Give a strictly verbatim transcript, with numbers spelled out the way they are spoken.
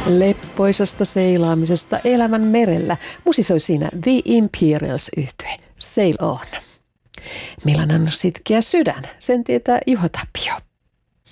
Leppoisasta seilaamisesta elämän merellä musisoi siinä The Imperials -yhtye Sail On. Millainen on sitkeä sydän, sen tietää Juha Tapio.